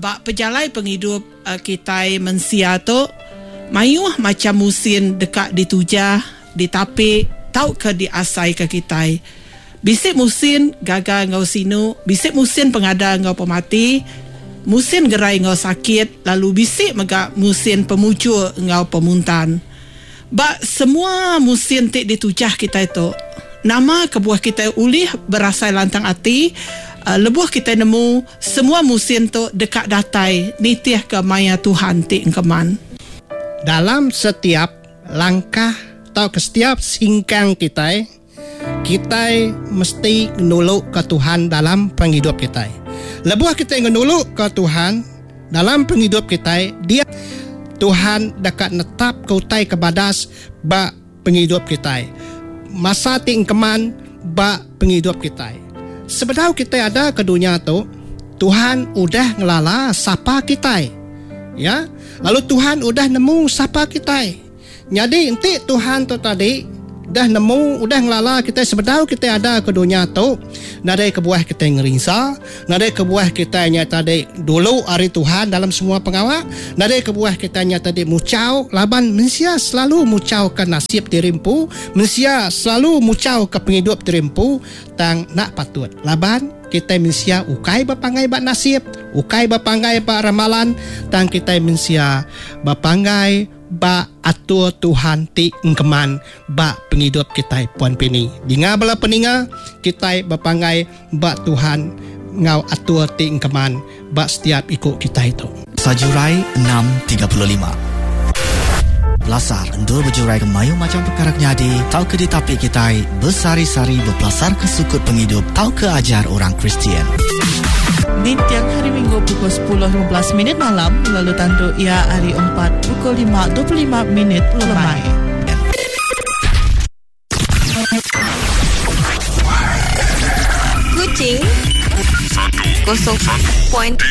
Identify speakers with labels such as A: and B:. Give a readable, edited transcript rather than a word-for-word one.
A: bak pejalai penghidup kita mensia tu mayuh macam musim dekat ditujah, ditapik, tau ke diasai ke kita. Bisik musim gagal ngau sinu, bisik musim pengada ngau pemati, musim gerai ngau sakit, lalu bisik megak musim pemujur ngau pemuntan. Bak semua musim tik ditujah kita itu, nama kebuah kita ulih berasai lantang hati, lebuh kita nemu semua musim tu dekat datai nitiah ke maya Tuhan tik keman.
B: Dalam setiap langkah atau ke setiap singkang kita mesti nuluk ke Tuhan dalam penghidup kita. Lebuh kita nuluk ke Tuhan dalam penghidup kita, dia Tuhan dekat netap kautai kebadas bak penghidup kita. Masa tingkeman bak penghidup kita. Sebenarnya kita ada ke dunia tu, Tuhan udah ngelala sapa kita. Ya, lalu Tuhan udah nemu sapa kita. Jadi nanti Tuhan tu tadi dah nemu, udah ngelala kita sebenarnya kita ada ke dunia tu. Nadai kebuah kita ngerisa, nadai kebuah kita nyata tadi dulu hari Tuhan dalam semua pengawak, nadai kebuah kita nyata tadi mucau laban mensia selalu mucau ke nasib dirimpu, mensia selalu mucau ke penghidup dirimpu tang nak patut. Laban kita mensia ukai bapangai bak nasib, ukai bapangai bak ramalan, tang kita mensia bapangai ba atur Tuhan ti engkeman ba penghidup kita puan pini. Dinga bala peninga kita bapangai ba Tuhan ngau atur ti engkeman ba setiap ikut kita itu.
C: Sajurai 6:35. Belasar endur berjurai ke mayu macam perkara nyadi, tau ke ditapik kita bersari-sari berpelasar ke sukut penghidup, tau ke ajar orang Kristian.
D: Di tiang hari Minggu pukul 10.15 malam, lalu tandu ia hari 4 pukul 5.25 lemai.
E: Kucing 0.3